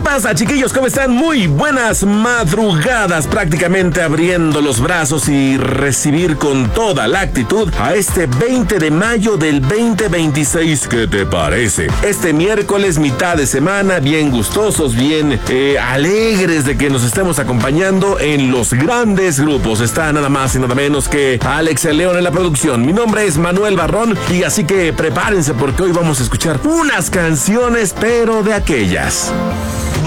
pasa, chiquillos? ¿Cómo están? Muy buenas madrugadas, prácticamente abriendo los brazos y recibir con toda la actitud a este 20 de mayo del 2026. ¿Qué te parece? Este miércoles, mitad de semana, bien gustosos, bien alegres de que nos estemos acompañando en los grandes grupos. Está nada más y nada menos que Alex el León en la producción. Mi nombre es Manuel Barrón y así que prepárense porque hoy vamos a escuchar unas canciones, pero de aquellas.